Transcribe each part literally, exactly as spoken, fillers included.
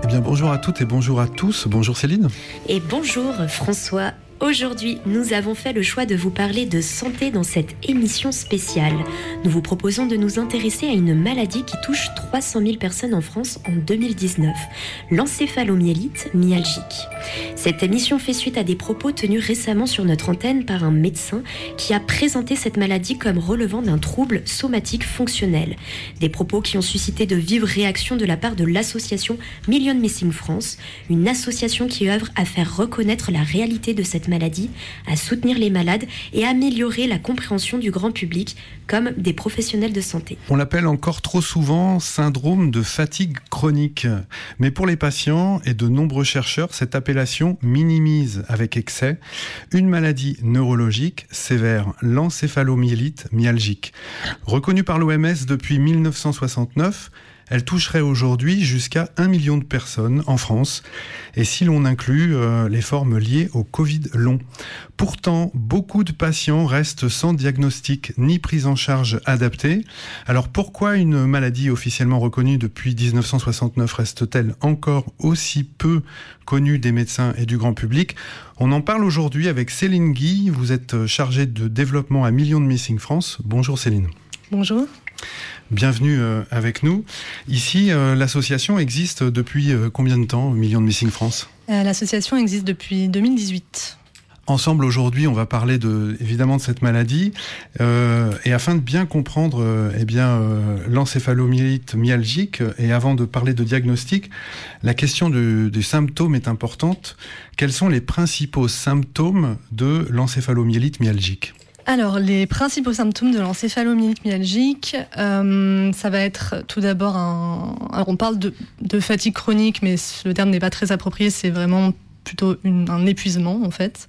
bien, bonjour à toutes et bonjour à tous. Bonjour Céline. Et bonjour François. Aujourd'hui, nous avons fait le choix de vous parler de santé dans cette émission spéciale. Nous vous proposons de nous intéresser à une maladie qui touche trois cent mille personnes en France en deux mille dix-neuf, l'encéphalomyélite myalgique. Cette émission fait suite à des propos tenus récemment sur notre antenne par un médecin qui a présenté cette maladie comme relevant d'un trouble somatique fonctionnel. Des propos qui ont suscité de vives réactions de la part de l'association Million Missing France, une association qui œuvre à faire reconnaître la réalité de cette maladie, à soutenir les malades et à améliorer la compréhension du grand public comme des professionnels de santé. On l'appelle encore trop souvent syndrome de fatigue chronique. Mais pour les patients et de nombreux chercheurs, cette appellation minimise avec excès une maladie neurologique sévère, l'encéphalomyélite myalgique. Reconnue par l'O M S depuis mille neuf cent soixante-neuf, elle toucherait aujourd'hui jusqu'à un million de personnes en France, et si l'on inclut euh, les formes liées au Covid long. Pourtant, beaucoup de patients restent sans diagnostic ni prise en charge adaptée. Alors pourquoi une maladie officiellement reconnue depuis dix-neuf cent soixante-neuf reste-t-elle encore aussi peu connue des médecins et du grand public ? On en parle aujourd'hui avec Céline Guy. Vous êtes chargée de développement à Million Missing France. Bonjour Céline. Bonjour. Bienvenue euh, avec nous. Ici, euh, l'association existe depuis euh, combien de temps, Million Missing France ? euh, L'association existe depuis deux mille dix-huit. Ensemble, aujourd'hui, on va parler de, évidemment de cette maladie. Euh, et afin de bien comprendre euh, eh bien, euh, l'encéphalomyélite myalgique, et avant de parler de diagnostic, la question de, des symptômes est importante. Quels sont les principaux symptômes de l'encéphalomyélite myalgique ? Alors, les principaux symptômes de l'encéphalomyélite myalgique, euh, ça va être tout d'abord un... Alors, on parle de, de fatigue chronique, mais le terme n'est pas très approprié, c'est vraiment plutôt une, un épuisement, en fait,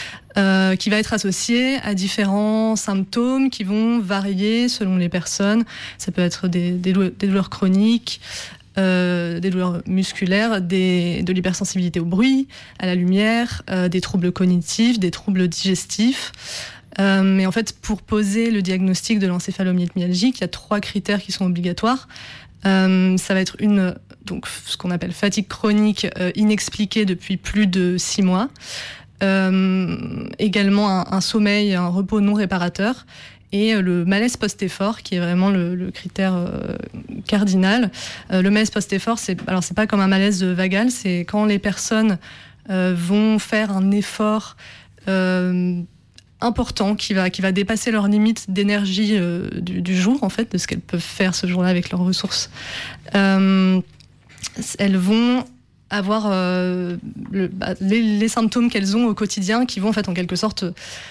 euh, qui va être associé à différents symptômes qui vont varier selon les personnes. Ça peut être des, des, douleurs, des douleurs chroniques, Euh, des douleurs musculaires, des, de l'hypersensibilité au bruit, à la lumière, euh, des troubles cognitifs, des troubles digestifs. Euh, mais en fait, pour poser le diagnostic de l'encéphalomyélite myalgique, il y a trois critères qui sont obligatoires. Euh, ça va être une, donc, ce qu'on appelle fatigue chronique euh, inexpliquée depuis plus de six mois. Euh, également un, un sommeil, un repos non réparateur. Et le malaise post-effort, qui est vraiment le, le critère euh, cardinal. Euh, le malaise post-effort, c'est, alors c'est pas comme un malaise vagal, c'est quand les personnes euh, vont faire un effort euh, important qui va, qui va dépasser leur limite d'énergie euh, du, du jour, en fait, de ce qu'elles peuvent faire ce jour-là avec leurs ressources. Euh, elles vont avoir euh, le, bah, les, les symptômes qu'elles ont au quotidien qui vont, en fait, en quelque sorte,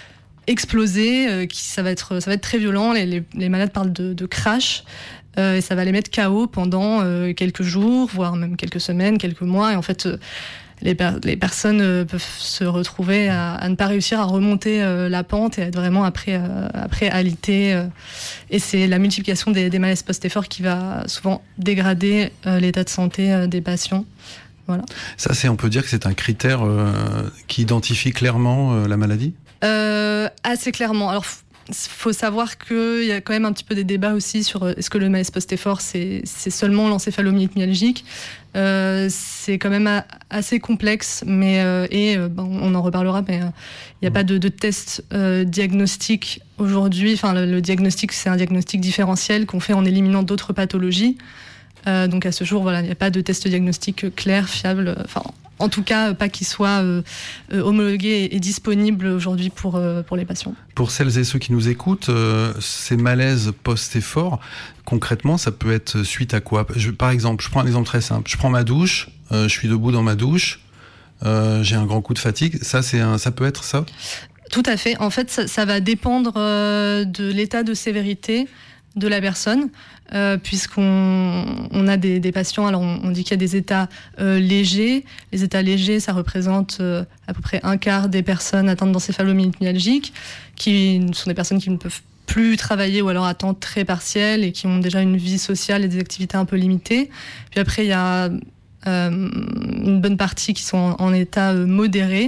exploser, euh, qui, ça, va être, ça va être très violent. Les, les, les malades parlent de, de crash, euh, et ça va les mettre K O pendant euh, quelques jours, voire même quelques semaines, quelques mois. Et en fait, euh, les, per- les personnes euh, peuvent se retrouver à, à ne pas réussir à remonter euh, la pente et être vraiment après, euh, après alité. Euh, et c'est la multiplication des, des malaises post-effort qui va souvent dégrader euh, l'état de santé euh, des patients. Voilà. Ça, c'est, on peut dire que c'est un critère euh, qui identifie clairement euh, la maladie ? Euh, assez clairement. Alors, il faut savoir qu'il y a quand même un petit peu des débats aussi sur est-ce que le malaise post-effort, c'est, c'est seulement l'encéphalomyélite myalgique. Euh, c'est quand même a, assez complexe, mais, euh, et euh, bon, on en reparlera, mais il euh, n'y a mmh. pas de, de test euh, diagnostic aujourd'hui. Enfin, le, le diagnostic, c'est un diagnostic différentiel qu'on fait en éliminant d'autres pathologies. Euh, donc, à ce jour, voilà, il n'y a pas de test diagnostic clair, fiable. Enfin, en tout cas, pas qu'il soit euh, euh, homologué et, et disponible aujourd'hui pour, euh, pour les patients. Pour celles et ceux qui nous écoutent, euh, ces malaises post-effort, concrètement, ça peut être suite à quoi ? je, Par exemple, je prends un exemple très simple. Je prends ma douche, euh, je suis debout dans ma douche, euh, j'ai un grand coup de fatigue. Ça, c'est un, ça peut être ça ? Tout à fait. En fait, ça, ça va dépendre euh, de l'état de sévérité de la personne, euh, puisqu'on on a des, des patients, alors on, on dit qu'il y a des états euh, légers. Les états légers, ça représente euh, à peu près un quart des personnes atteintes d'encéphalomyélite myalgique, qui sont des personnes qui ne peuvent plus travailler ou alors à temps très partiel et qui ont déjà une vie sociale et des activités un peu limitées. Puis après, il y a euh, une bonne partie qui sont en, en état euh, modéré,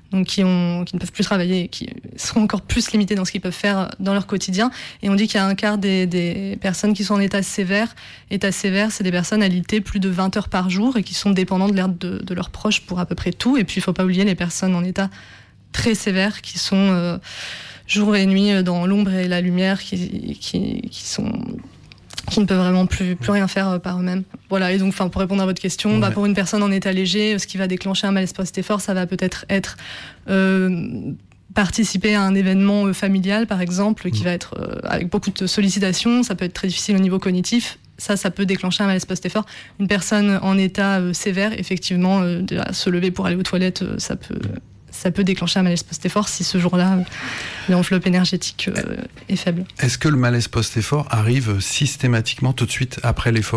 donc qui, ont, qui ne peuvent plus travailler, et qui seront encore plus limités dans ce qu'ils peuvent faire dans leur quotidien. Et on dit qu'il y a un quart des, des personnes qui sont en état sévère. État sévère, c'est des personnes alitées plus de vingt heures par jour et qui sont dépendantes de, de, de leurs proches pour à peu près tout. Et puis il ne faut pas oublier les personnes en état très sévère qui sont euh, jour et nuit dans l'ombre et la lumière, qui, qui, qui sont... qui ne peuvent vraiment plus, plus rien faire par eux-mêmes. Voilà, et donc pour répondre à votre question, ouais. bah, pour une personne en état léger, ce qui va déclencher un malaise post-effort, ça va peut-être être euh, participer à un événement familial, par exemple, qui mmh. va être euh, avec beaucoup de sollicitations, ça peut être très difficile au niveau cognitif, ça, ça peut déclencher un malaise post-effort. Une personne en état euh, sévère, effectivement, euh, se lever pour aller aux toilettes, euh, ça peut... ça peut déclencher un malaise post-effort si ce jour-là, l'enveloppe énergétique euh, est faible. Est-ce que le malaise post-effort arrive systématiquement tout de suite après l'effort ?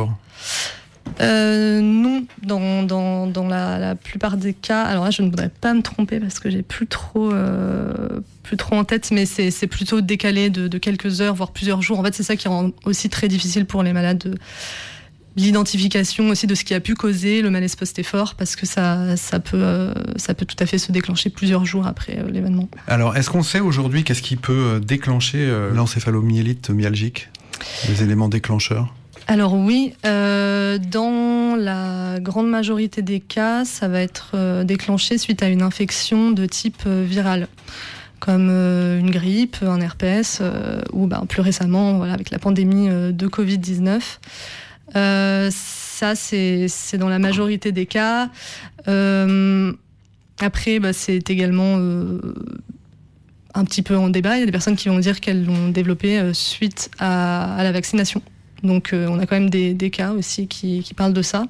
euh, Non, dans, dans, dans la, la plupart des cas. Alors là, je ne voudrais pas me tromper parce que j'ai plus trop, euh, plus trop en tête, mais c'est, c'est plutôt décalé de, de quelques heures, voire plusieurs jours. En fait, c'est ça qui rend aussi très difficile pour les malades de... l'identification aussi de ce qui a pu causer le malaise post-effort, parce que ça, ça, peut, euh, ça peut tout à fait se déclencher plusieurs jours après euh, l'événement. Alors, est-ce qu'on sait aujourd'hui qu'est-ce qui peut déclencher euh, l'encéphalomyélite myalgique, les éléments déclencheurs ? Alors oui, euh, dans la grande majorité des cas, ça va être euh, déclenché suite à une infection de type euh, viral, comme euh, une grippe, un herpès, euh, ou bah, plus récemment, voilà, avec la pandémie euh, de covid dix-neuf. Euh, ça, c'est, c'est dans la majorité des cas. Euh, après, bah, c'est également euh, un petit peu en débat. Il y a des personnes qui vont dire qu'elles l'ont développé euh, suite à, à la vaccination. Donc, euh, on a quand même des, des cas aussi qui, qui parlent de ça.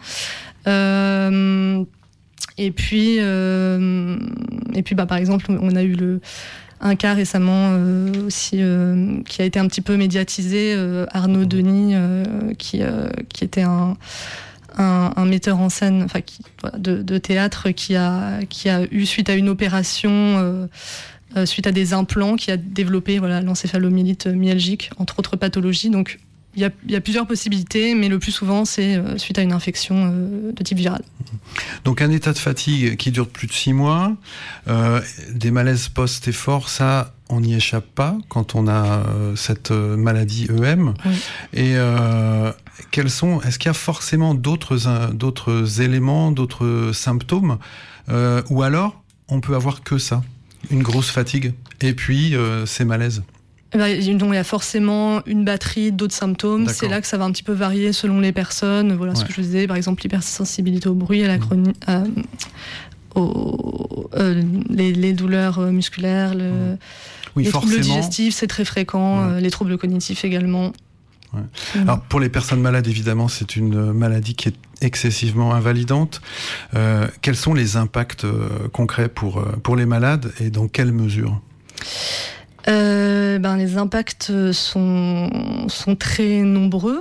Euh, et puis, euh, et puis bah, par exemple, on a eu le... un cas récemment euh, aussi euh, qui a été un petit peu médiatisé, euh, Arnaud Denis, euh, qui, euh, qui était un, un, un metteur en scène, enfin qui, voilà, de, de théâtre, qui a, qui a eu, suite à une opération, euh, euh, suite à des implants, qui a développé voilà, l'encéphalomyélite myalgique, entre autres pathologies. Donc il y a, y a plusieurs possibilités, mais le plus souvent, c'est euh, suite à une infection euh, de type viral. Donc un état de fatigue qui dure plus de six mois, euh, des malaises post-effort, ça, on n'y échappe pas quand on a euh, cette maladie E M. Oui. Et euh, quels sont, est-ce qu'il y a forcément d'autres, euh, d'autres éléments, d'autres symptômes, euh, ou alors on peut avoir que ça, une grosse fatigue, et puis euh, ces malaises ? Donc, il y a forcément une batterie d'autres symptômes. D'accord. C'est là que ça va un petit peu varier selon les personnes. Voilà ouais. ce que je vous disais, par exemple l'hypersensibilité au bruit, à la chroni- mmh. euh, aux, euh, les, les douleurs musculaires, le, mmh. oui, les troubles digestifs, c'est très fréquent, ouais. euh, les troubles cognitifs également. Ouais. Mmh. Alors pour les personnes malades, évidemment, c'est une maladie qui est excessivement invalidante. Euh, quels sont les impacts euh, concrets pour, pour les malades et dans quelle mesure ? Euh, ben, les impacts sont, sont très nombreux.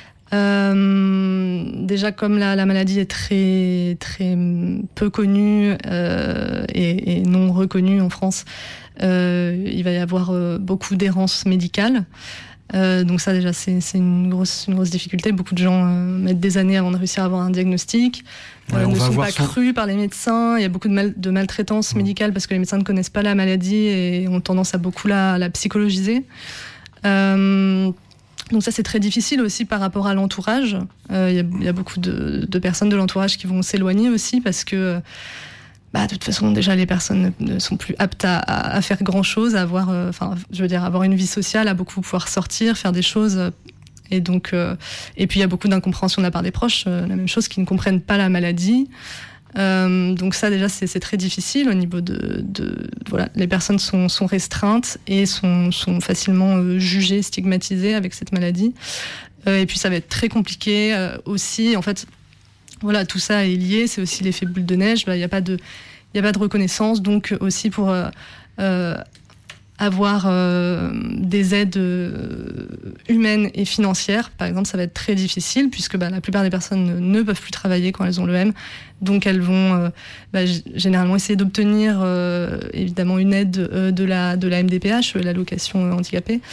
Euh, déjà, comme la, la maladie est très, très peu connue euh, et, et non reconnue en France, euh, il va y avoir euh, beaucoup d'errance médicale. Euh, donc ça, déjà, c'est, c'est une, grosse, une grosse difficulté. Beaucoup de gens euh, mettent des années avant de réussir à avoir un diagnostic. Ouais, euh, ne sont pas son... crus par les médecins. Il y a beaucoup de, mal, de maltraitance mmh. médicale parce que les médecins ne connaissent pas la maladie et ont tendance à beaucoup la, la psychologiser. Euh, donc ça, c'est très difficile aussi par rapport à l'entourage. Euh, il y a, il y a beaucoup de, de personnes de l'entourage qui vont s'éloigner aussi parce que bah, de toute façon, déjà, les personnes ne sont plus aptes à, à faire grand-chose, à avoir, euh, enfin, je veux dire, avoir une vie sociale, à beaucoup pouvoir sortir, faire des choses. Et donc, euh, et puis il y a beaucoup d'incompréhension de la part des proches, euh, la même chose, qui ne comprennent pas la maladie. Euh, donc ça, déjà, c'est, c'est très difficile au niveau de, de voilà, les personnes sont, sont restreintes et sont, sont facilement euh, jugées, stigmatisées avec cette maladie. Euh, et puis ça va être très compliqué euh, aussi, en fait. Voilà, tout ça est lié, c'est aussi l'effet boule de neige. Il n'y a pas de, il n'y a pas de reconnaissance, donc aussi pour euh, euh, avoir euh, des aides euh, humaines et financières, par exemple, ça va être très difficile puisque bah, la plupart des personnes ne, ne peuvent plus travailler quand elles ont l'E M, donc elles vont euh, bah, g- généralement essayer d'obtenir euh, évidemment une aide euh, de la de la M D P H, l'allocation handicapée.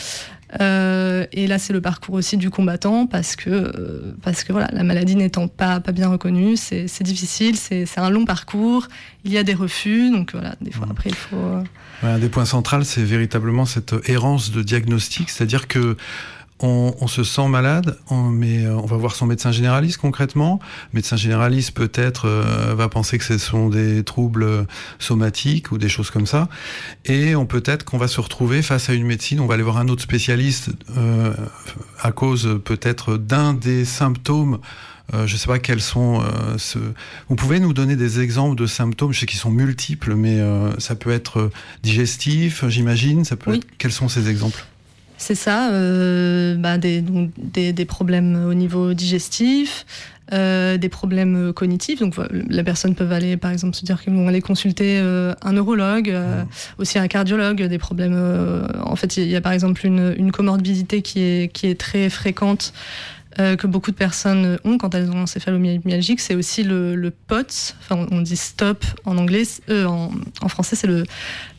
Euh, et là, c'est le parcours aussi du combattant parce que, euh, parce que voilà, la maladie n'étant pas, pas bien reconnue, c'est, c'est difficile, c'est, c'est un long parcours, il y a des refus, donc voilà, des fois après il faut... Euh... Ouais, un des points centraux, c'est véritablement cette errance de diagnostic, c'est-à-dire que On, on se sent malade, on, mais on va voir son médecin généraliste concrètement. Le médecin généraliste peut-être euh, va penser que ce sont des troubles somatiques ou des choses comme ça. Et on peut-être qu'on va se retrouver face à une médecine, on va aller voir un autre spécialiste euh, à cause peut-être d'un des symptômes. Euh, je ne sais pas quels sont... Euh, ce... Vous pouvez nous donner des exemples de symptômes? Je sais qu'ils sont multiples, mais euh, ça peut être digestif, j'imagine. Ça peut oui. être... Quels sont ces exemples? C'est ça, euh, bah des, donc, des, des problèmes au niveau digestif, euh, des problèmes cognitifs. Donc la personne peut aller, par exemple, se dire qu'ils vont aller consulter euh, un neurologue, euh, aussi un cardiologue, des problèmes. Euh, en fait, il y, y a par exemple une, une comorbidité qui est, qui est très fréquente. Euh, que beaucoup de personnes ont quand elles ont un encéphalomyélite myalgique, c'est aussi le, le P O T S, enfin on dit stop en anglais, euh, en, en français c'est le,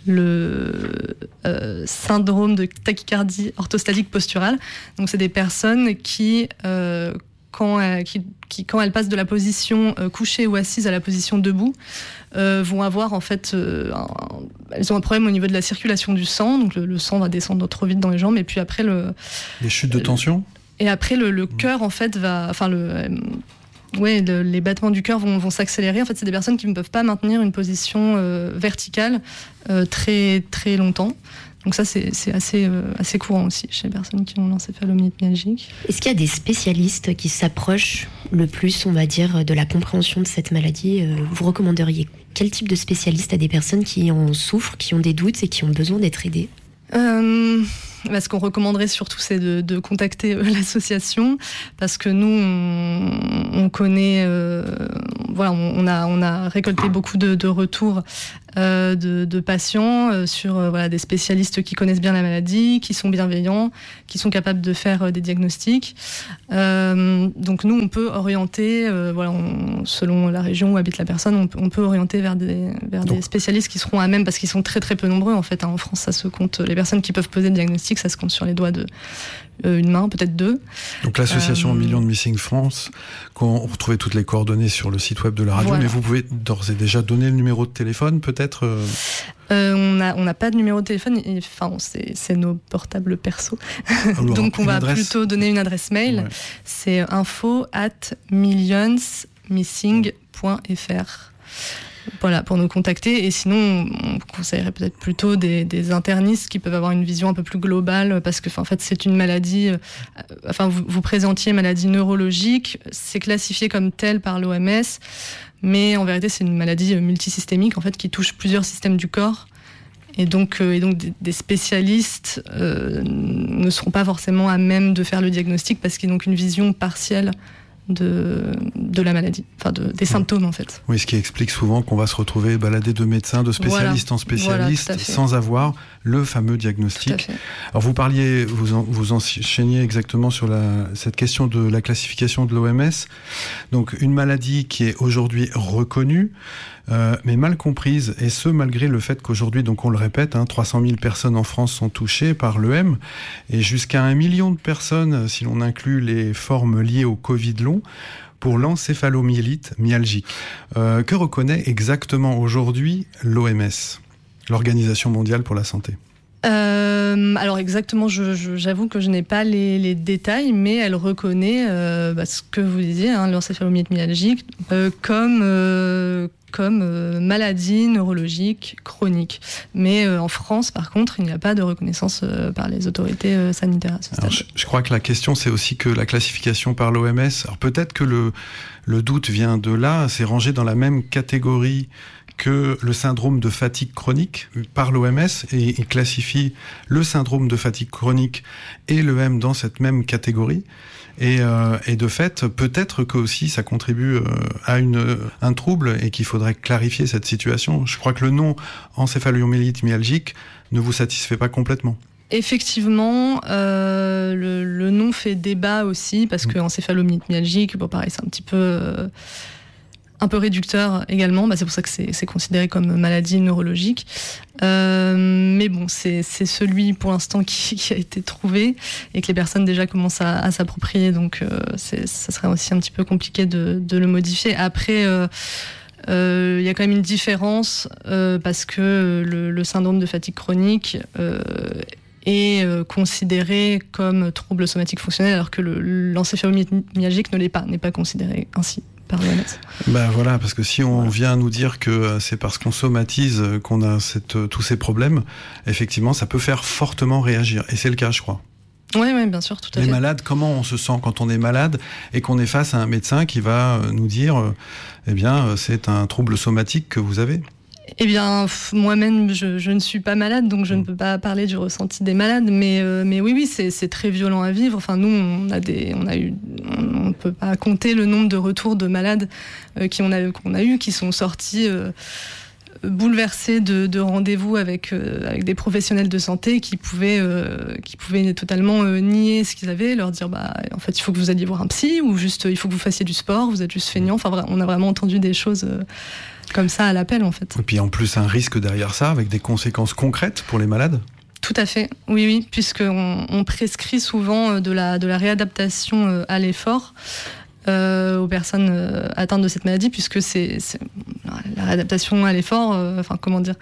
le euh, syndrome de tachycardie orthostatique posturale. Donc c'est des personnes qui, euh, quand, elles, qui, qui, quand elles passent de la position euh, couchée ou assise à la position debout, euh, vont avoir en fait, euh, un, elles ont un problème au niveau de la circulation du sang, donc le, le sang va descendre trop vite dans les jambes, et puis après le... Les chutes de tension ? Et après, le, le cœur, en fait, va... Enfin, le, euh, ouais, le, les battements du cœur vont, vont s'accélérer. En fait, c'est des personnes qui ne peuvent pas maintenir une position euh, verticale euh, très, très longtemps. Donc ça, c'est, c'est assez, euh, assez courant aussi chez les personnes qui ont l'encéphalomyélite myalgique. Est-ce qu'il y a des spécialistes qui s'approchent le plus, on va dire, de la compréhension de cette maladie? Vous recommanderiez quel type de spécialiste à des personnes qui en souffrent, qui ont des doutes et qui ont besoin d'être aidées? Euh, bah, ce qu'on recommanderait surtout, c'est de, de contacter euh, l'association, parce que nous, on, on connaît, euh, voilà, on, on a, on a récolté beaucoup de, de retours euh, de, de patients euh, sur euh, voilà, des spécialistes qui connaissent bien la maladie, qui sont bienveillants, qui sont capables de faire euh, des diagnostics. Euh, donc nous, on peut orienter, euh, voilà, on, selon la région où habite la personne, on peut, on peut orienter vers des, vers des spécialistes qui seront à même, parce qu'ils sont très très peu nombreux en fait. Hein, en France, ça se compte, les personnes qui peuvent poser le diagnostic, ça se compte sur les doigts de euh, une main, peut-être deux. Donc l'association euh, Millions de Missing France, qu'on retrouve toutes les coordonnées sur le site web de la radio, voilà. Mais vous pouvez d'ores et déjà donner le numéro de téléphone, peut-être euh... Euh, on n'a on n'a pas de numéro de téléphone, et, enfin, c'est, c'est nos portables perso. Alors, donc on va adresse... plutôt donner une adresse mail. Ouais. C'est info at millionsmissing point f r. Voilà, pour nous contacter. Et sinon, on conseillerait peut-être plutôt des, des internistes qui peuvent avoir une vision un peu plus globale, parce que en fait, c'est une maladie... Euh, enfin, vous, vous présentiez maladie neurologique, c'est classifié comme tel par l'O M S, mais en vérité, c'est une maladie multisystémique, en fait, qui touche plusieurs systèmes du corps. Et donc, euh, et donc des, des spécialistes euh, ne seront pas forcément à même de faire le diagnostic, parce qu'ils n'ont qu'une vision partielle De, de la maladie, enfin de, des symptômes en fait. Oui, ce qui explique souvent qu'on va se retrouver baladé de médecins, de spécialistes voilà. en spécialistes, voilà, sans avoir le fameux diagnostic. Alors vous parliez, vous, en, vous enchaîniez exactement sur la, cette question de la classification de l'O M S. Donc une maladie qui est aujourd'hui reconnue, euh, mais mal comprise, et ce malgré le fait qu'aujourd'hui, donc on le répète, hein, trois cent mille personnes en France sont touchées par l'E M, et jusqu'à un million de personnes, si l'on inclut les formes liées au Covid long, pour l'encéphalomyélite myalgique. Euh, que reconnaît exactement aujourd'hui l'O M S, l'Organisation mondiale pour la santé? Euh, alors exactement, je, je, j'avoue que je n'ai pas les, les détails, mais elle reconnaît euh, bah, ce que vous disiez, hein, l'encéphalomyélite myalgique, euh, comme, euh, comme euh, maladie neurologique chronique. Mais euh, en France, par contre, il n'y a pas de reconnaissance euh, par les autorités euh, sanitaires à ce stade. Je, je crois que la question, c'est aussi que la classification par l'O M S, alors peut-être que le, le doute vient de là, c'est rangé dans la même catégorie que le syndrome de fatigue chronique par l'O M S, et il classifie le syndrome de fatigue chronique et l'E M dans cette même catégorie. Et, euh, et de fait, peut-être que aussi ça contribue euh, à une, un trouble, et qu'il faudrait clarifier cette situation. Je crois que le nom encéphalomyélite myalgique ne vous satisfait pas complètement. Effectivement, euh, le, le nom fait débat aussi, parce que encéphalomyélite myalgique, bon pareil, c'est un petit peu... Euh, un peu réducteur également, bah c'est pour ça que c'est, c'est considéré comme maladie neurologique. Euh, mais bon, c'est, c'est celui pour l'instant qui, qui a été trouvé et que les personnes déjà commencent à, à s'approprier, donc euh, c'est, ça serait aussi un petit peu compliqué de, de le modifier. Après, euh, euh, y a quand même une différence euh, parce que le, le syndrome de fatigue chronique euh, est euh, considéré comme trouble somatique fonctionnel, alors que le, l'encéphalomyalgique ne l'est pas, n'est pas considéré ainsi. Ben voilà, parce que si on voilà. vient nous dire que c'est parce qu'on somatise qu'on a cette, tous ces problèmes, effectivement, ça peut faire fortement réagir. Et c'est le cas, je crois. Oui, oui, bien sûr, tout à Les fait. Les malades, comment on se sent quand on est malade et qu'on est face à un médecin qui va nous dire, eh bien, c'est un trouble somatique que vous avez ? Eh bien, moi-même, je, je ne suis pas malade, donc je ne peux pas parler du ressenti des malades, mais, euh, mais oui, oui, c'est, c'est très violent à vivre. Enfin, nous, on a des, on a eu, on ne peut pas compter le nombre de retours de malades euh, qui on a, qu'on a eu, qui sont sortis euh, bouleversés de, de rendez-vous avec, euh, avec des professionnels de santé qui pouvaient, euh, qui pouvaient totalement euh, nier ce qu'ils avaient, leur dire, bah, en fait, il faut que vous alliez voir un psy, ou juste, il faut que vous fassiez du sport, vous êtes juste feignant. Enfin, on a vraiment entendu des choses euh, comme ça à l'appel, en fait. Et puis en plus, un risque derrière ça, avec des conséquences concrètes pour les malades ? Tout à fait, oui, oui, puisqu'on on prescrit souvent de la, de la réadaptation à l'effort euh, aux personnes euh, atteintes de cette maladie, puisque c'est, c'est la réadaptation à l'effort, euh, enfin, comment dire,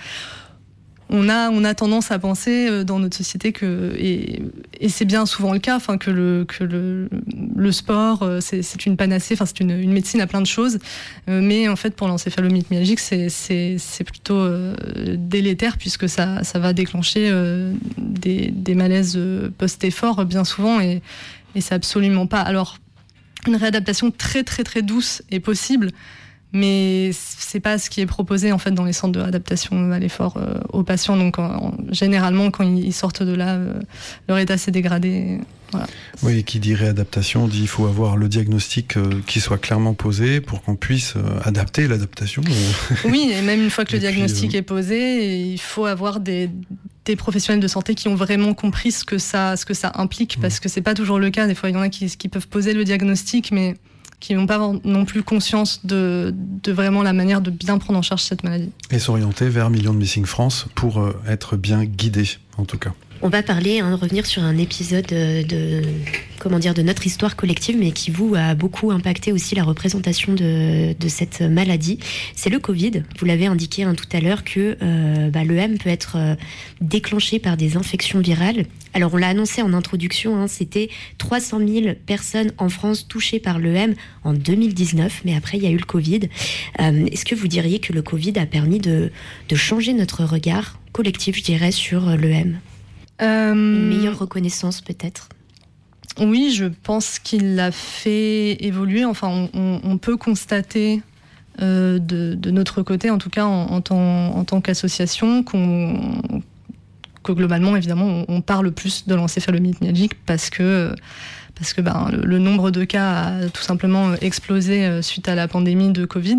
on a, on a tendance à penser dans notre société que, et, et c'est bien souvent le cas, enfin, que le, que le, le sport, c'est, c'est une panacée, enfin, c'est une, une médecine à plein de choses, mais en fait, pour l'encéphalomyélite myalgique, c'est, c'est, c'est plutôt euh, délétère, puisque ça, ça va déclencher euh, des, des malaises post-effort bien souvent, et, et c'est absolument pas. Alors, une réadaptation très, très, très douce est possible, mais c'est pas ce qui est proposé en fait dans les centres de réadaptation à l'effort euh, aux patients. Donc en, en, généralement quand ils sortent de là, euh, leur état s'est dégradé. Voilà. Oui, qui dit réadaptation dit il faut avoir le diagnostic euh, qui soit clairement posé pour qu'on puisse euh, adapter l'adaptation. Oui, et même une fois que le et diagnostic puis, euh... est posé, il faut avoir des, des professionnels de santé qui ont vraiment compris ce que ça, ce que ça implique, mmh. parce que c'est pas toujours le cas. Des fois, il y en a qui, qui peuvent poser le diagnostic, mais qui n'ont pas non plus conscience de, de vraiment la manière de bien prendre en charge cette maladie. Et s'orienter vers Millions de Missing France pour euh, être bien guidé, en tout cas. On va parler, hein, revenir sur un épisode de, comment dire, de notre histoire collective, mais qui vous a beaucoup impacté aussi la représentation de, de cette maladie. C'est le Covid. Vous l'avez indiqué hein, tout à l'heure que euh, bah, l'E M peut être euh, déclenché par des infections virales. Alors on l'a annoncé en introduction, hein, c'était trois cent mille personnes en France touchées par l'E M en deux mille dix-neuf, mais après il y a eu le Covid. Euh, est-ce que vous diriez que le Covid a permis de, de changer notre regard collectif, je dirais, sur l'E M ? Euh... Une meilleure reconnaissance peut-être ? Oui, je pense qu'il l'a fait évoluer. Enfin, on, on, on peut constater euh, de, de notre côté, en tout cas en, en, tant, en tant qu'association, qu'on, que globalement, évidemment, on, on parle plus de l'encéphalomyélite myalgique parce que, parce que ben, le, le nombre de cas a tout simplement explosé suite à la pandémie de Covid.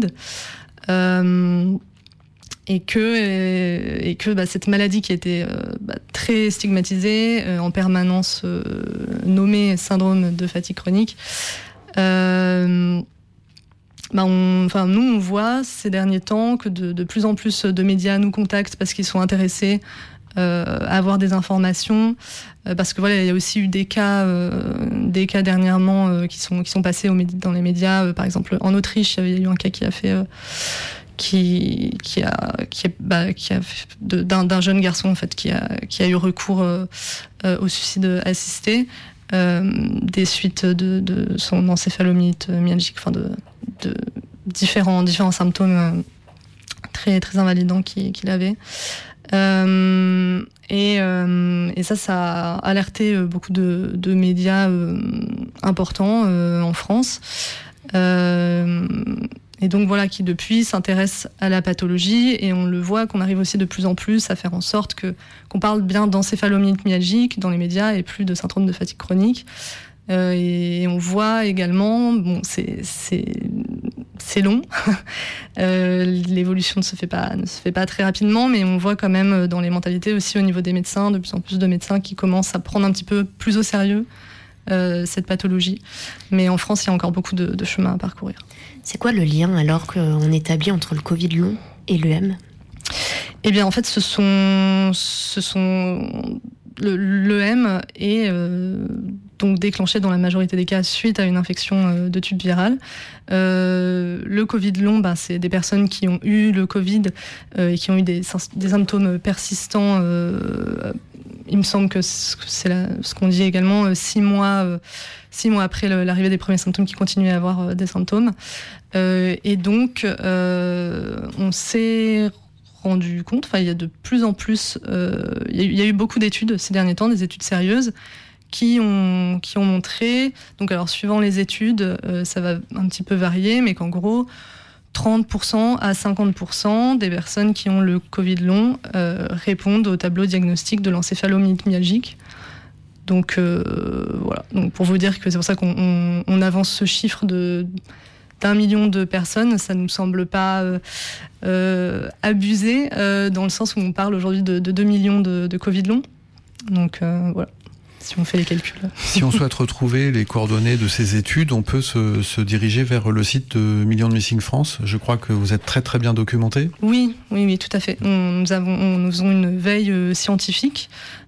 Euh, Et que, et que bah, cette maladie qui était euh, bah, très stigmatisée, euh, en permanence euh, nommée syndrome de fatigue chronique, euh, bah on, enfin, nous on voit ces derniers temps que de, de plus en plus de médias nous contactent parce qu'ils sont intéressés euh, à avoir des informations, euh, parce que voilà, il y a aussi eu des cas, euh, des cas dernièrement euh, qui sont qui sont passés au, dans les médias. Euh, par exemple, en Autriche, il y a eu un cas qui a fait euh, Qui, qui a, qui a, bah, qui a de, d'un, d'un jeune garçon en fait qui a, qui a eu recours euh, euh, au suicide assisté euh, des suites de, de son encéphalomyélite myalgique, enfin de, de différents, différents symptômes euh, très, très invalidants qu'il, qu'il avait. Euh, et, euh, et ça, ça a alerté beaucoup de, de médias euh, importants euh, en France. Euh, Et donc voilà, qui depuis s'intéresse à la pathologie, et on le voit qu'on arrive aussi de plus en plus à faire en sorte que, qu'on parle bien d'encéphalomyélite myalgique dans les médias et plus de syndrome de fatigue chronique. Euh, et on voit également, bon, c'est, c'est, c'est long, euh, l'évolution ne se fait pas, ne se fait pas très rapidement, mais on voit quand même dans les mentalités aussi au niveau des médecins, de plus en plus de médecins qui commencent à prendre un petit peu plus au sérieux euh, cette pathologie. Mais en France, il y a encore beaucoup de, de chemin à parcourir. C'est quoi le lien alors qu'on établit entre le Covid long et l'E M ? Eh bien, en fait, ce sont, ce sont le, l'E M est euh, donc déclenché dans la majorité des cas suite à une infection euh, de tube viral. Euh, le Covid long, bah, c'est des personnes qui ont eu le Covid euh, et qui ont eu des, des symptômes persistants. Euh, il me semble que c'est la, ce qu'on dit également, euh, six mois, euh, six mois après le, l'arrivée des premiers symptômes, qui continuaient à avoir euh, des symptômes. Euh, et donc, euh, on s'est rendu compte, enfin, il y a de plus en plus, euh, il, y a, il y a eu beaucoup d'études ces derniers temps, des études sérieuses, qui ont, qui ont montré, donc alors suivant les études, euh, ça va un petit peu varier, mais qu'en gros, trente pour cent à cinquante pour cent des personnes qui ont le Covid long euh, répondent au tableau diagnostique de l'encéphalomyélite myalgique. Donc euh, voilà, donc pour vous dire que c'est pour ça qu'on on, on avance ce chiffre de d'un million de personnes, ça ne nous semble pas euh, euh, abusé, euh, dans le sens où on parle aujourd'hui de, de deux millions de, de Covid long. Donc euh, voilà, si on fait les calculs. Si on souhaite retrouver les coordonnées de ces études, on peut se, se diriger vers le site de Millions de Missing France. Je crois que vous êtes très très bien documenté. Oui, oui, oui, tout à fait. On, nous, avons, on, nous faisons une veille euh, scientifique.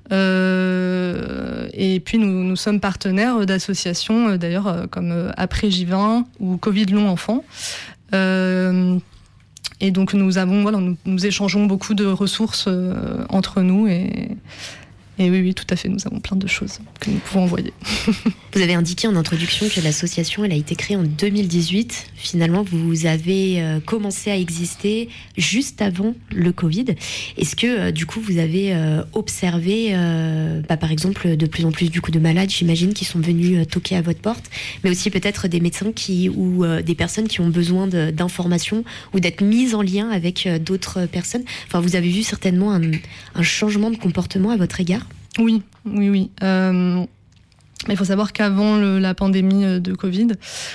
Euh, et puis nous, nous sommes partenaires d'associations, euh, d'ailleurs, euh, comme euh, Après J vingt ou Covid long enfant. Euh, et donc nous avons, voilà, nous, nous échangeons beaucoup de ressources euh, entre nous et. Et oui, oui, tout à fait, nous avons plein de choses que nous pouvons envoyer. Vous avez indiqué en introduction que l'association, elle a été créée en deux mille dix-huit. Finalement, vous avez euh, commencé à exister juste avant le Covid. Est-ce que, euh, du coup, vous avez euh, observé, euh, bah, par exemple, de plus en plus du coup, de malades, j'imagine, qui sont venus euh, toquer à votre porte, mais aussi peut-être des médecins qui, ou euh, des personnes qui ont besoin de, d'informations ou d'être mises en lien avec euh, d'autres personnes. Enfin, vous avez vu certainement un, un changement de comportement à votre égard ? Oui, oui, oui. Euh, il faut savoir qu'avant le, la pandémie de Covid,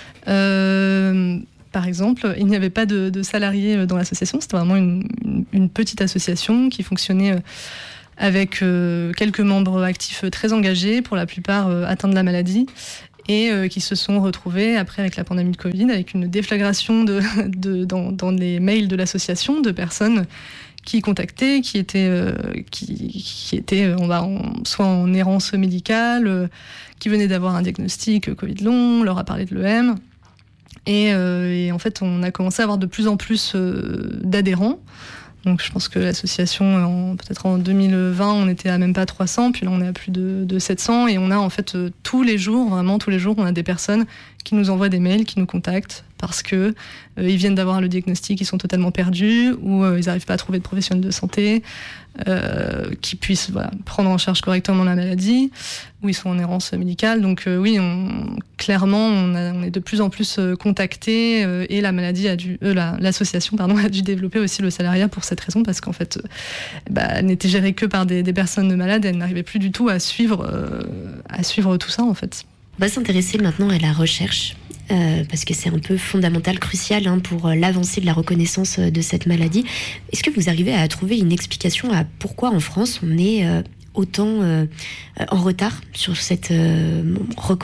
euh, par exemple, il n'y avait pas de, de salariés dans l'association. C'était vraiment une, une, une petite association qui fonctionnait avec euh, quelques membres actifs très engagés, pour la plupart euh, atteints de la maladie, et euh, qui se sont retrouvés, après, avec la pandémie de Covid, avec une déflagration de, de, dans, dans les mails de l'association de personnes qui contactaient, qui étaient, euh, qui, qui étaient on va, en, soit en errance médicale, euh, qui venaient d'avoir un diagnostic Covid long, on leur a parlé de l'E M. Et, euh, et en fait, on a commencé à avoir de plus en plus euh, d'adhérents. Donc je pense que l'association, en, peut-être en deux mille vingt, on était à même pas trois cents, puis là on est à plus de, de sept cents, et on a en fait euh, tous les jours, vraiment tous les jours, on a des personnes qui nous envoient des mails, qui nous contactent, parce que euh, ils viennent d'avoir le diagnostic, ils sont totalement perdus, ou euh, ils n'arrivent pas à trouver de professionnels de santé, euh, qui puissent voilà, prendre en charge correctement la maladie, ou ils sont en errance médicale. Donc euh, oui, on, clairement, on, a, on est de plus en plus euh, contactés, euh, et la maladie a dû, euh, la, l'association pardon, a dû développer aussi le salariat pour cette raison, parce qu'en fait, euh, bah, elle n'était gérée que par des, des personnes malades, et elle n'arrivait plus du tout à suivre, euh, à suivre tout ça en fait. On va s'intéresser maintenant à la recherche, euh, parce que c'est un peu fondamental, crucial hein, pour l'avancée de la reconnaissance de cette maladie. Est-ce que vous arrivez à trouver une explication à pourquoi en France on est euh, autant euh, en retard sur cette euh, reconnaissance ?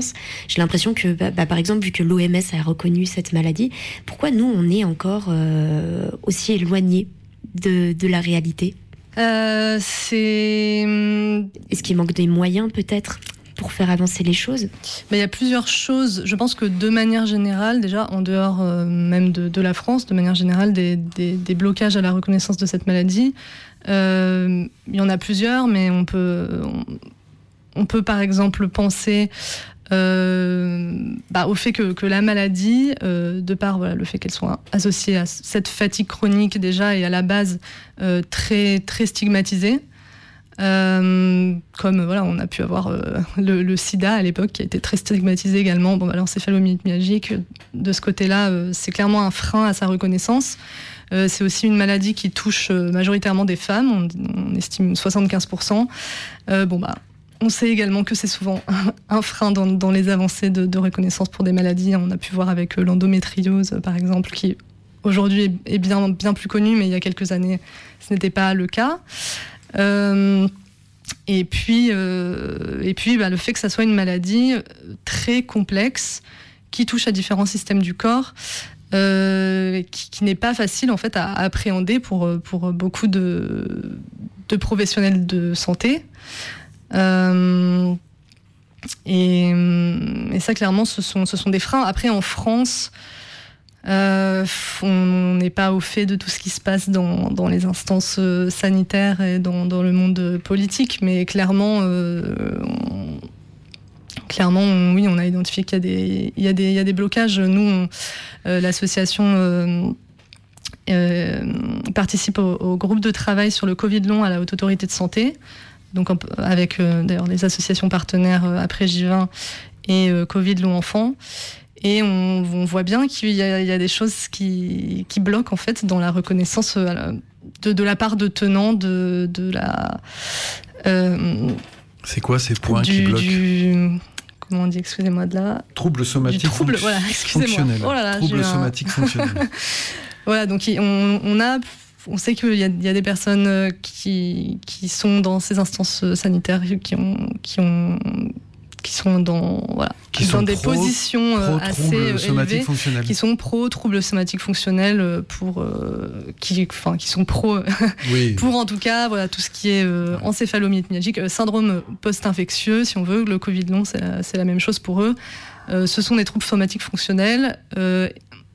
J'ai l'impression que, bah, bah, par exemple, vu que l'O M S a reconnu cette maladie, pourquoi nous on est encore euh, aussi éloignés de, de la réalité ? euh, C'est... Est-ce qu'il manque des moyens peut-être pour faire avancer les choses ? Mais il y a plusieurs choses. Je pense que de manière générale, déjà en dehors euh, même de, de la France, de manière générale, des, des, des blocages à la reconnaissance de cette maladie, euh, il y en a plusieurs, mais on peut, on, on peut par exemple penser euh, bah, au fait que, que la maladie, euh, de par voilà, le fait qu'elle soit associée à cette fatigue chronique déjà et à la base euh, très, très stigmatisée, Euh, comme voilà, on a pu avoir euh, le, le sida à l'époque qui a été très stigmatisé également. Bon, bah, l'encéphalomyélite myalgique, de ce côté-là, euh, c'est clairement un frein à sa reconnaissance. Euh, c'est aussi une maladie qui touche euh, majoritairement des femmes, on, on estime soixante-quinze pour cent. Euh, bon, bah, on sait également que c'est souvent un, un frein dans, dans les avancées de, de reconnaissance pour des maladies. On a pu voir avec euh, l'endométriose, par exemple, qui aujourd'hui est, est bien, bien plus connue, mais il y a quelques années, ce n'était pas le cas. Euh, et puis, euh, et puis bah, le fait que ça soit une maladie très complexe qui touche à différents systèmes du corps, euh, qui, qui n'est pas facile en fait à, à appréhender pour, pour beaucoup de, de professionnels de santé. Euh, et, et ça, clairement, ce sont, ce sont des freins. Après, en France, euh, on n'est pas au fait de tout ce qui se passe dans, dans les instances sanitaires et dans, dans le monde politique, mais clairement, euh, on, clairement, on, oui, on a identifié qu'il y a des, il y a des, il y a des blocages. Nous, on, euh, l'association euh, euh, participe au, au groupe de travail sur le Covid long à la Haute Autorité de Santé. Donc avec euh, d'ailleurs les associations partenaires euh, Après J vingt et euh, Covid long enfant, et on, on voit bien qu'il y a, il y a des choses qui, qui bloquent en fait dans la reconnaissance euh, de, de la part de tenants de, de la. Euh, C'est quoi ces points du, qui bloquent du, comment on dit, excusez-moi de là. Troubles somatiques trouble, fonc- voilà, fonctionnels. Oh là là, Troubles un... somatiques fonctionnels. Voilà, donc on, on a. On sait qu'il y a, il y a des personnes qui, qui sont dans ces instances sanitaires, qui, ont, qui, ont, qui sont dans, voilà, qui dans sont des pro, positions pro assez élevées, qui sont pro-troubles somatiques fonctionnels, pour, euh, qui, enfin, qui sont pro, oui. pour en tout cas voilà, tout ce qui est euh, encéphalomyélite myalgique, euh, syndrome post-infectieux, si on veut. Le Covid long, c'est la, c'est la même chose pour eux. Euh, ce sont des troubles somatiques fonctionnels. Euh,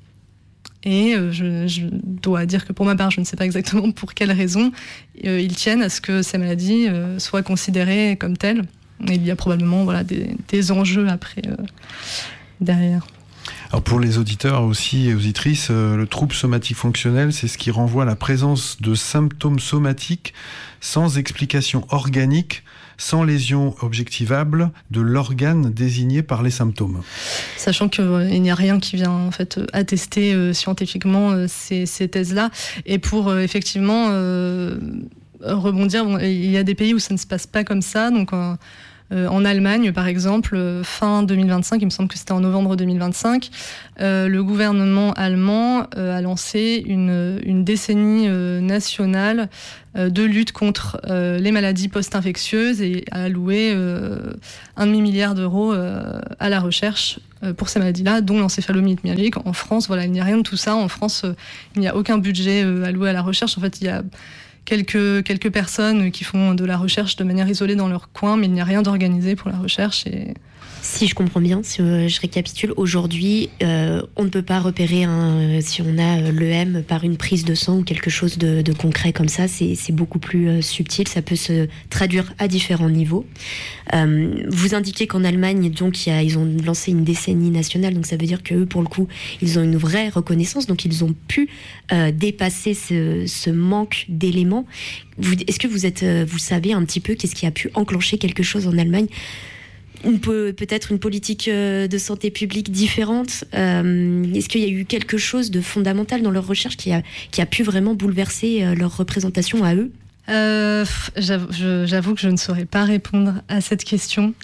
Et euh, je, je dois dire que pour ma part, je ne sais pas exactement pour quelles raisons euh, ils tiennent à ce que ces maladies euh, soient considérées comme telles. Et il y a probablement voilà, des, des enjeux après, euh, derrière. Alors pour les auditeurs aussi et auditrices, euh, le trouble somatique fonctionnel, c'est ce qui renvoie à la présence de symptômes somatiques sans explication organique, sans lésion objectivable de l'organe désigné par les symptômes. Sachant qu'il euh, n'y a rien qui vient en fait attester euh, scientifiquement euh, ces, ces thèses-là. Et pour euh, effectivement euh, rebondir, bon, il y a des pays où ça ne se passe pas comme ça. Donc euh, euh, en Allemagne, par exemple, euh, fin deux mille vingt-cinq, il me semble que c'était en novembre deux mille vingt-cinq, euh, le gouvernement allemand euh, a lancé une, une décennie euh, nationale euh, de lutte contre euh, les maladies post-infectieuses et a alloué euh, un demi-milliard d'euros euh, à la recherche euh, pour ces maladies-là, dont l'encéphalomyélite myalgique. En France, voilà, il n'y a rien de tout ça. En France, euh, il n'y a aucun budget euh, alloué à la recherche. En fait, il y a Quelques, quelques personnes qui font de la recherche de manière isolée dans leur coin, mais il n'y a rien d'organisé pour la recherche. Et... Si je comprends bien, si je récapitule, aujourd'hui, euh, on ne peut pas repérer un, si on a l'E M par une prise de sang ou quelque chose de, de concret comme ça. C'est, c'est beaucoup plus euh, subtil, ça peut se traduire à différents niveaux. Euh, vous indiquez qu'en Allemagne, donc, il y a, ils ont lancé une décennie nationale, donc ça veut dire qu'eux, pour le coup, ils ont une vraie reconnaissance, donc ils ont pu euh, dépasser ce, ce manque d'éléments. Vous, est-ce que vous, êtes, vous savez un petit peu qu'est-ce qui a pu enclencher quelque chose en Allemagne ? Une, peut-être une politique de santé publique différente. Euh, est-ce qu'il y a eu quelque chose de fondamental dans leur recherche qui a, qui a pu vraiment bouleverser leur représentation à eux ? euh, j'avoue, je, j'avoue que je ne saurais pas répondre à cette question.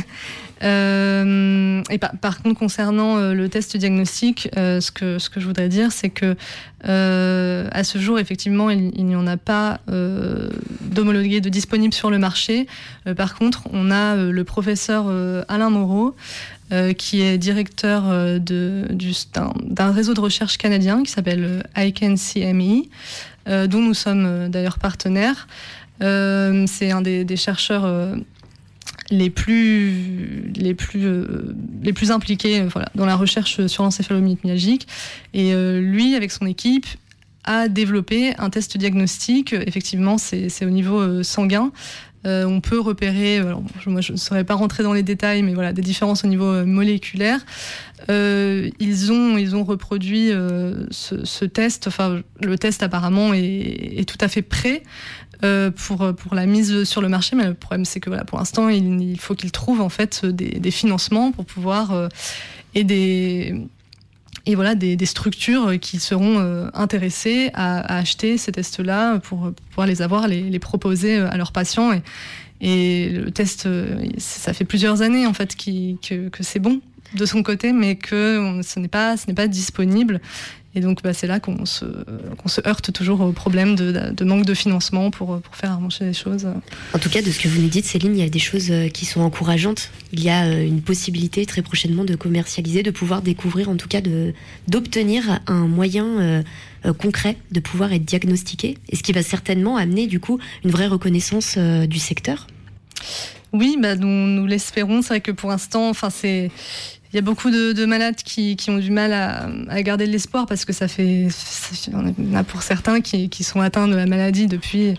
euh, et par, par contre, concernant euh, le test diagnostic, euh, ce, que, ce que je voudrais dire, c'est que euh, à ce jour, effectivement, il, il n'y en a pas euh, d'homologué, de disponible sur le marché. Euh, par contre, on a euh, le professeur euh, Alain Moreau, euh, qui est directeur euh, de, du, d'un, d'un réseau de recherche canadien qui s'appelle I C A N C M E, euh, dont nous sommes euh, d'ailleurs partenaires. Euh, c'est un des, des chercheurs euh, les plus, les plus, euh, les plus impliqués euh, voilà, dans la recherche sur l'encéphalomyélite myalgique. Et euh, lui, avec son équipe, a développé un test diagnostic. Effectivement, c'est, c'est au niveau euh, sanguin. Euh, on peut repérer, alors, moi je ne saurais pas rentrer dans les détails, mais voilà, des différences au niveau euh, moléculaire. Euh, ils, ont, ils ont reproduit euh, ce, ce test, enfin le test apparemment est, est tout à fait prêt euh, pour, pour la mise sur le marché, mais le problème c'est que voilà, pour l'instant il, il faut qu'ils trouvent en fait des, des financements pour pouvoir euh, et des... Et voilà, des, des structures qui seront euh, intéressées à, à acheter ces tests-là pour, pour pouvoir les avoir, les, les proposer à leurs patients. Et, et le test, ça fait plusieurs années en fait qui, que, que c'est bon. de son côté, mais que on, ce n'est pas, ce n'est pas disponible. Et donc, bah, c'est là qu'on se, qu'on se heurte toujours au problème de, de manque de financement pour, pour faire avancer les choses. En tout cas, de ce que vous nous dites, Céline, il y a des choses qui sont encourageantes. Il y a une possibilité très prochainement de commercialiser, de pouvoir découvrir, en tout cas, de, d'obtenir un moyen euh, euh, concret de pouvoir être diagnostiqué. Et ce qui va certainement amener, du coup, une vraie reconnaissance euh, du secteur. Oui, bah, nous, nous l'espérons. C'est vrai que pour l'instant, enfin, c'est... Il y a beaucoup de, de malades qui, qui ont du mal à, à garder de l'espoir parce que ça fait, il y en a pour certains qui, qui sont atteints de la maladie depuis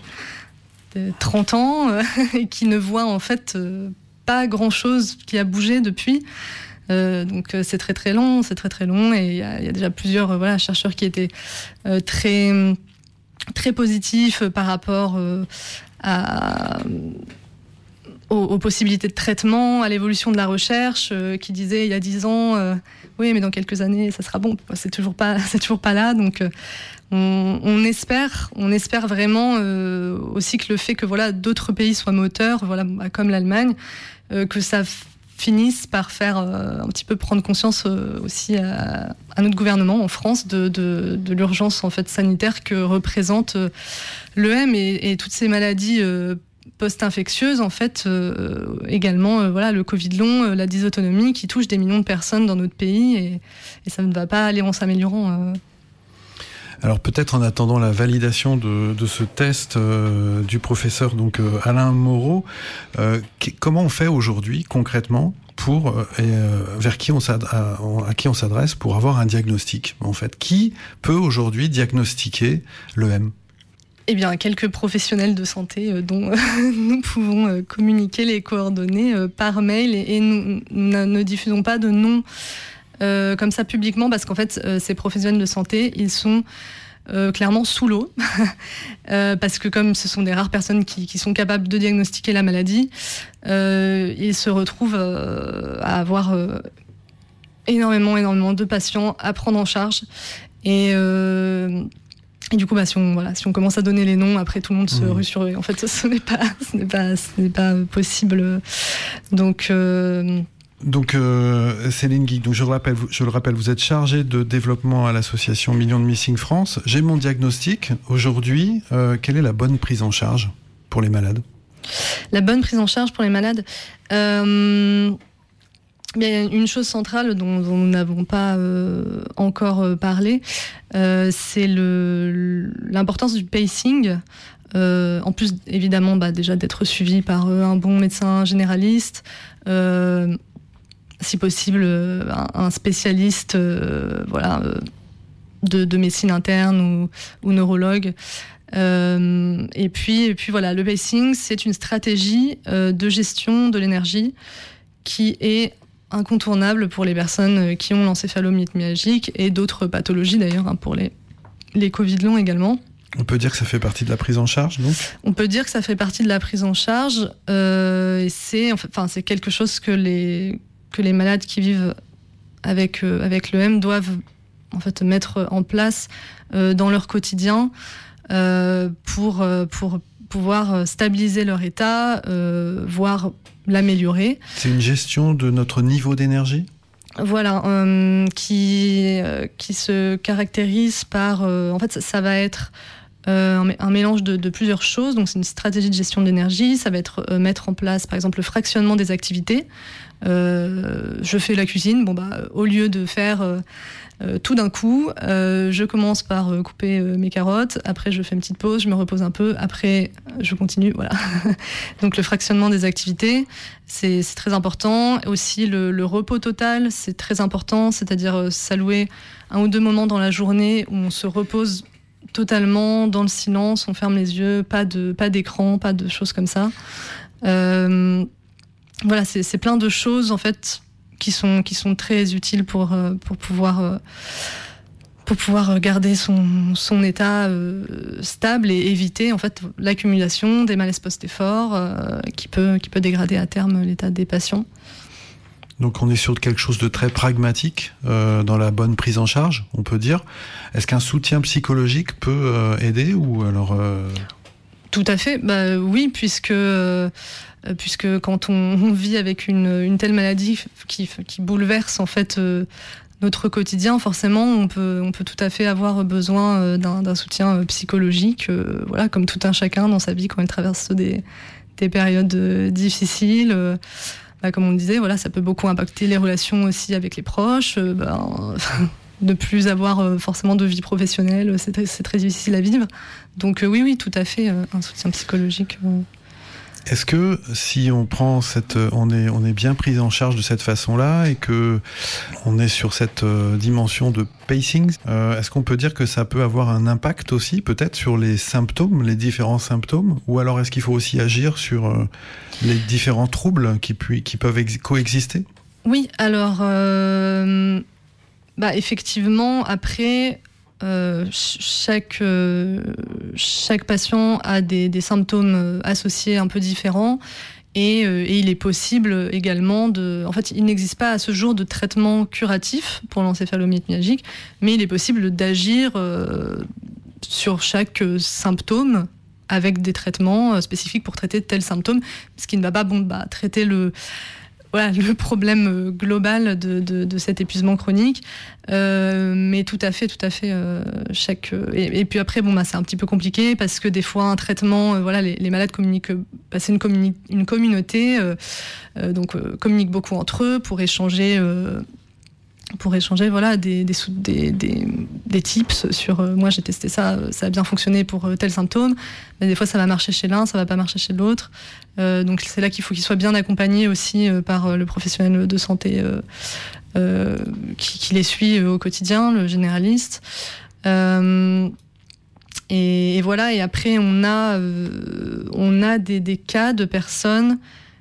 trente ans euh, et qui ne voient en fait euh, pas grand-chose qui a bougé depuis. Euh, donc euh, c'est très très long, c'est très très long et il y a, il y a déjà plusieurs euh, voilà, chercheurs qui étaient euh, très, très positifs par rapport euh, à... Aux, aux possibilités de traitement, à l'évolution de la recherche, euh, qui disait il y a dix ans, euh, oui, mais dans quelques années, ça sera bon. C'est toujours pas, c'est toujours pas là. Donc, euh, on, on espère, on espère vraiment euh, aussi que le fait que voilà d'autres pays soient moteurs, voilà, comme l'Allemagne, euh, que ça f- finisse par faire euh, un petit peu prendre conscience euh, aussi à, à notre gouvernement en France de, de, de l'urgence en fait sanitaire que représente euh, l'E M et, et toutes ces maladies. Euh, post-infectieuses, en fait, euh, également, euh, voilà, le Covid long, euh, la dysautonomie qui touche des millions de personnes dans notre pays et, et ça ne va pas aller en s'améliorant. Euh. Alors peut-être en attendant la validation de, de ce test euh, du professeur donc euh, Alain Moreau, euh, qu- comment on fait aujourd'hui concrètement pour euh, et, euh, vers qui on s'ad- à, à qui on s'adresse pour avoir un diagnostic en fait? Qui peut aujourd'hui diagnostiquer l'E M? Eh bien, quelques professionnels de santé euh, dont euh, nous pouvons euh, communiquer les coordonnées euh, par mail et, et nous, nous ne diffusons pas de noms euh, comme ça publiquement parce qu'en fait, euh, ces professionnels de santé, ils sont euh, clairement sous l'eau euh, parce que comme ce sont des rares personnes qui, qui sont capables de diagnostiquer la maladie, euh, ils se retrouvent euh, à avoir euh, énormément, énormément de patients à prendre en charge et... Euh, Et du coup, bah, si, on, voilà, si on commence à donner les noms, après tout le monde se mmh. rue sur eux. En fait, ce, ce n'est pas, ce n'est pas, ce n'est pas possible. Donc, euh... donc euh, Céline Guic, donc je le rappelle, je le rappelle, vous êtes chargée de développement à l'association Millions de Missing France. J'ai mon diagnostic aujourd'hui. Euh, quelle est la bonne prise en charge pour les malades? La bonne prise en charge pour les malades. Euh... Il y a une chose centrale dont, dont nous n'avons pas euh, encore euh, parlé, euh, c'est le, l'importance du pacing. Euh, en plus, évidemment, bah, déjà d'être suivi par euh, un bon médecin généraliste, euh, si possible, euh, un, un spécialiste euh, voilà, euh, de, de médecine interne ou, ou neurologue. Euh, et puis, et puis voilà, le pacing, c'est une stratégie euh, de gestion de l'énergie qui est incontournable pour les personnes qui ont l'encéphalomyélite myalgique et d'autres pathologies d'ailleurs, hein, pour les, les Covid longs également. On peut dire que ça fait partie de la prise en charge, donc ? On peut dire que ça fait partie de la prise en charge. Euh, et c'est, enfin, c'est quelque chose que les, que les malades qui vivent avec, euh, avec l'E M doivent en fait, mettre en place euh, dans leur quotidien euh, pour, euh, pour pouvoir stabiliser leur état, euh, voire l'améliorer. C'est une gestion de notre niveau d'énergie ? Voilà, euh, qui, euh, qui se caractérise par... Euh, en fait, ça, ça va être euh, un, un mélange de, de plusieurs choses. Donc, c'est une stratégie de gestion de l'énergie. Ça va être euh, mettre en place, par exemple, le fractionnement des activités. Euh, je fais la cuisine. Bon, bah, au lieu de faire euh, euh, tout d'un coup, euh, je commence par euh, couper euh, mes carottes. Après, je fais une petite pause, je me repose un peu. Après, je continue. Voilà. Donc, le fractionnement des activités, c'est, c'est très important. Aussi, le, le repos total, c'est très important. C'est-à-dire euh, s'allouer un ou deux moments dans la journée où on se repose totalement dans le silence, on ferme les yeux, pas de, pas d'écran, pas de choses comme ça. Euh, voilà, c'est, c'est plein de choses en fait qui sont, qui sont très utiles pour, pour, pouvoir, pour pouvoir garder son, son état euh, stable et éviter en fait l'accumulation des malaises post-effort euh, qui peut, qui peut dégrader à terme l'état des patients. Donc on est sur quelque chose de très pragmatique euh, dans la bonne prise en charge, on peut dire. Est-ce qu'un soutien psychologique peut euh, aider ou alors euh... Tout à fait, bah, oui, puisque, euh, puisque quand on, on vit avec une, une telle maladie qui, qui bouleverse en fait euh, notre quotidien, forcément, on peut, on peut tout à fait avoir besoin d'un, d'un soutien psychologique, euh, voilà, comme tout un chacun dans sa vie quand il traverse des, des périodes difficiles. Euh, bah, comme on le disait, voilà, ça peut beaucoup impacter les relations aussi avec les proches. Euh, bah, ne plus avoir forcément de vie professionnelle, c'est très, c'est très difficile à vivre. Donc euh, oui, oui, tout à fait, euh, un soutien psychologique. Euh. Est-ce que si on prend cette, on est, on est bien pris en charge de cette façon-là et que on est sur cette euh, dimension de pacing, euh, est-ce qu'on peut dire que ça peut avoir un impact aussi, peut-être sur les symptômes, les différents symptômes, ou alors est-ce qu'il faut aussi agir sur euh, les différents troubles qui, pu- qui peuvent ex- coexister ? Oui, alors. Euh... Bah, effectivement, après, euh, chaque, euh, chaque patient a des, des symptômes associés un peu différents et, euh, et il est possible également de... En fait, il n'existe pas à ce jour de traitement curatif pour l'encéphalomyélite myalgique, mais il est possible d'agir euh, sur chaque symptôme avec des traitements spécifiques pour traiter tel symptôme, ce qui ne va pas bon, bah, traiter le... Voilà, le problème global de, de, de cet épuisement chronique. Euh, mais tout à fait, tout à fait. Euh, chaque, et, et puis après, bon, bah, c'est un petit peu compliqué parce que des fois, un traitement, euh, voilà, les, les malades communiquent, bah, c'est une, communi- une communauté, euh, euh, donc euh, communiquent beaucoup entre eux pour échanger. Euh, pour échanger voilà, des, des, des, des, des tips sur euh, moi j'ai testé ça, ça a bien fonctionné pour euh, tel symptôme, mais des fois ça va marcher chez l'un, ça va pas marcher chez l'autre. Euh, donc c'est là qu'il faut qu'il soit bien accompagné aussi euh, par euh, le professionnel de santé euh, euh, qui, qui les suit euh, au quotidien, le généraliste. Euh, et, et voilà, et après on a, euh, on a des, des cas de personnes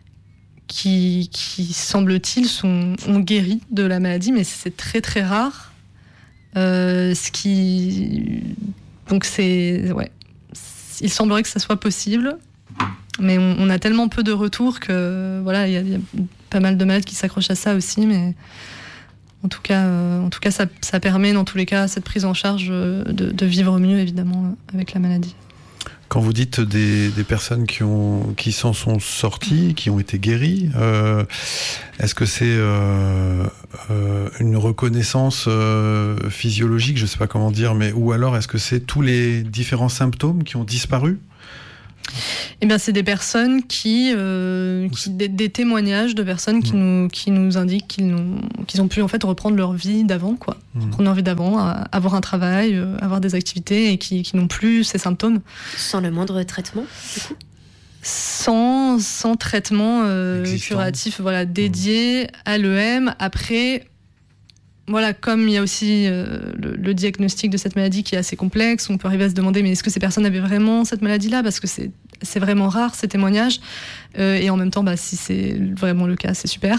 qui, qui semble-t-il, sont, ont guéri de la maladie, mais c'est très très rare. Euh, ce qui... Donc c'est... Ouais. Il semblerait que ça soit possible, mais on, on a tellement peu de retours que voilà, il y, y a pas mal de malades qui s'accrochent à ça aussi, mais en tout cas, euh, en tout cas ça, ça permet dans tous les cas cette prise en charge de, de vivre mieux évidemment avec la maladie. Quand vous dites des, des personnes qui, ont, qui s'en sont sorties, qui ont été guéries, euh, est-ce que c'est euh, euh, une reconnaissance euh, physiologique, je ne sais pas comment dire, mais ou alors est-ce que c'est tous les différents symptômes qui ont disparu ? Eh bien, c'est des personnes qui, euh, qui des, des témoignages de personnes qui, mmh. nous, qui nous indiquent qu'ils ont, qu'ils ont pu en fait reprendre leur vie d'avant, quoi. Mmh. Reprendre leur vie d'avant, avoir un travail, euh, avoir des activités et qui, qui n'ont plus ces symptômes. Sans le moindre traitement, du coup ? Sans, sans traitement euh, curatif, voilà, dédié mmh. à l'E M. Après. Voilà, comme il y a aussi euh, le, le diagnostic de cette maladie qui est assez complexe, on peut arriver à se demander mais est-ce que ces personnes avaient vraiment cette maladie-là ? Parce que c'est, c'est vraiment rare ces témoignages. Euh, et en même temps, bah, si c'est vraiment le cas, c'est super.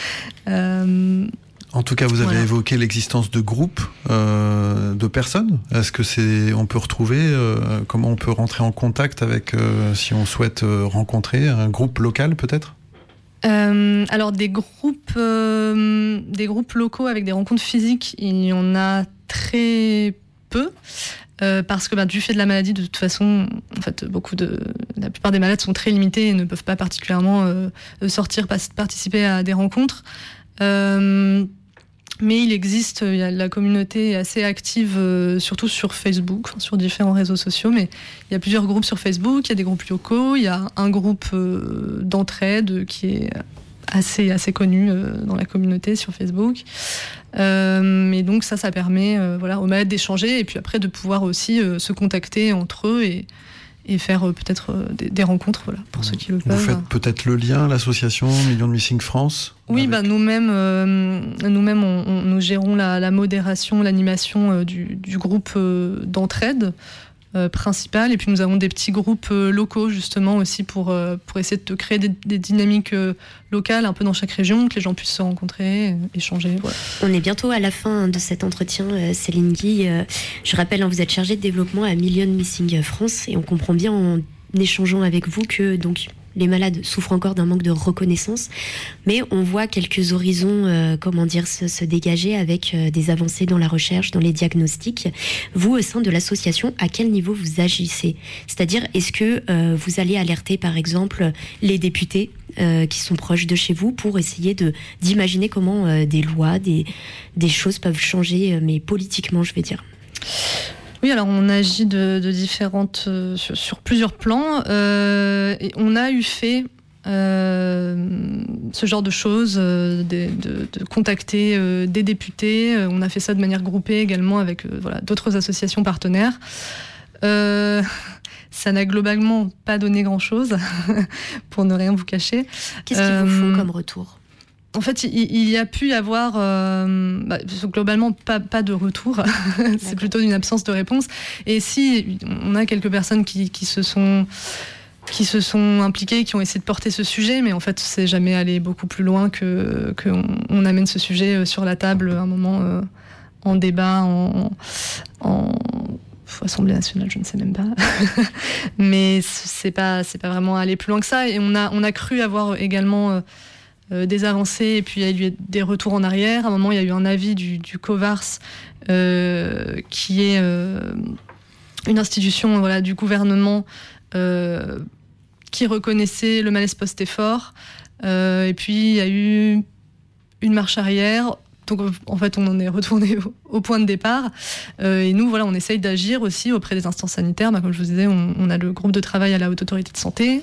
euh, en tout cas, vous avez voilà. évoqué l'existence de groupes euh, de personnes. Est-ce que c'est, on peut retrouver, euh, comment on peut rentrer en contact avec, euh, si on souhaite euh, rencontrer un groupe local peut-être ? Euh, alors des groupes, euh, des groupes locaux avec des rencontres physiques, il y en a très peu euh, parce que bah, du fait de la maladie, de toute façon, en fait, beaucoup de, la plupart des malades sont très limités et ne peuvent pas particulièrement euh, sortir, participer à des rencontres. Euh, Mais il existe, il y a, la communauté est assez active, euh, surtout sur Facebook, sur différents réseaux sociaux. Mais il y a plusieurs groupes sur Facebook, il y a des groupes locaux, il y a un groupe euh, d'entraide qui est assez, assez connu euh, dans la communauté sur Facebook. Euh, et donc ça, ça permet euh, voilà, aux malades d'échanger et puis après de pouvoir aussi euh, se contacter entre eux et, et faire euh, peut-être euh, des, des rencontres voilà, pour ceux qui le peuvent. Vous faites peut-être le lien, l'association Millions de Missing France ? Oui, avec... bah, nous-mêmes, euh, nous-mêmes on, on, nous gérons la, la modération, l'animation euh, du, du groupe euh, d'entraide euh, principal. Et puis nous avons des petits groupes euh, locaux justement aussi pour, euh, pour essayer de créer des, des dynamiques euh, locales un peu dans chaque région, que les gens puissent se rencontrer, euh, échanger. Voilà. On est bientôt à la fin de cet entretien, euh, Céline Guy. Euh, je rappelle, hein, vous êtes chargée de développement à Millions Missing France et on comprend bien en échangeant avec vous que donc les malades souffrent encore d'un manque de reconnaissance, mais on voit quelques horizons, euh, comment dire, se, se dégager avec euh, des avancées dans la recherche, dans les diagnostics. Vous, au sein de l'association, à quel niveau vous agissez ? C'est-à-dire, est-ce que euh, vous allez alerter, par exemple, les députés euh, qui sont proches de chez vous pour essayer de, d'imaginer comment euh, des lois, des, des choses peuvent changer, euh, mais politiquement, je vais dire ? Oui, alors on agit de, de différentes, euh, sur, sur plusieurs plans. Euh, et on a eu fait euh, ce genre de choses, euh, de, de, de contacter euh, des députés. Euh, on a fait ça de manière groupée également avec euh, voilà, d'autres associations partenaires. Euh, ça n'a globalement pas donné grand-chose, pour ne rien vous cacher. Qu'est-ce qu'ils euh, vous font comme retour ? En fait, il, il y a pu y avoir euh, bah, globalement pas, pas de retour. C'est plutôt une absence de réponse. Et si on a quelques personnes qui, qui se sont qui se sont impliquées, qui ont essayé de porter ce sujet, mais en fait, c'est jamais allé beaucoup plus loin que qu'on on amène ce sujet sur la table à un moment euh, en débat, en, en Assemblée nationale, je ne sais même pas. Mais c'est pas c'est pas vraiment allé plus loin que ça. Et on a on a cru avoir également euh, Euh, des avancées et puis il y a eu des retours en arrière. À un moment, il y a eu un avis du, du COVARS euh, qui est euh, une institution voilà, du gouvernement euh, qui reconnaissait le malaise post-effort. Euh, et puis, il y a eu une marche arrière. Donc, en fait, on en est retourné au, au point de départ. Euh, et nous, voilà, on essaye d'agir aussi auprès des instances sanitaires. Bah, comme je vous disais, on, on a le groupe de travail à la Haute Autorité de Santé.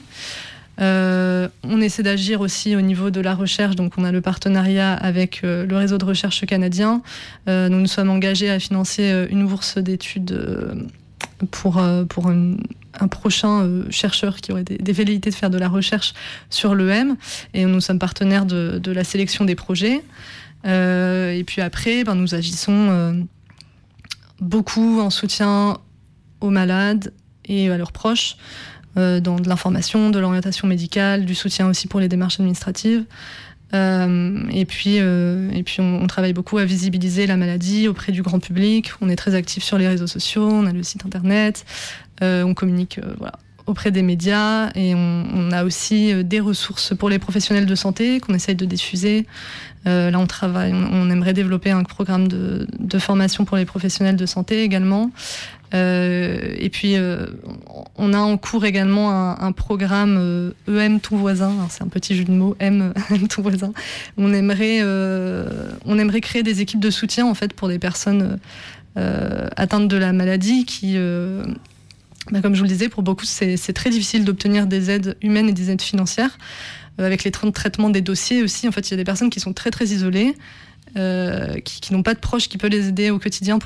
Euh, on essaie d'agir aussi au niveau de la recherche, donc on a le partenariat avec euh, le réseau de recherche canadien. Euh, nous nous sommes engagés à financer euh, une bourse d'études euh, pour, euh, pour une, un prochain euh, chercheur qui aurait des, des velléités de faire de la recherche sur l'E M, et nous sommes partenaires de, de la sélection des projets. Euh, et puis après, ben, nous agissons euh, beaucoup en soutien aux malades et à leurs proches, Euh, dans de l'information, de l'orientation médicale, du soutien aussi pour les démarches administratives. Euh, et puis, euh, et puis on, on travaille beaucoup à visibiliser la maladie auprès du grand public. On est très actifs sur les réseaux sociaux, on a le site internet, euh, on communique euh, voilà, auprès des médias, et on, on a aussi euh, des ressources pour les professionnels de santé qu'on essaye de diffuser. Euh, là, on travaille, on, on aimerait développer un programme de, de formation pour les professionnels de santé également. Euh, et puis, euh, on a en cours également un, un programme euh, E M Ton Voisin. Alors, c'est un petit jeu de mots, M, M Ton Voisin. On aimerait, euh, on aimerait créer des équipes de soutien en fait pour des personnes euh, atteintes de la maladie qui, euh, bah, comme je vous le disais, pour beaucoup, c'est, c'est très difficile d'obtenir des aides humaines et des aides financières. Euh, avec les tra- traitements des dossiers aussi, en fait, il y a des personnes qui sont très très isolées, euh, qui, qui n'ont pas de proches qui peuvent les aider au quotidien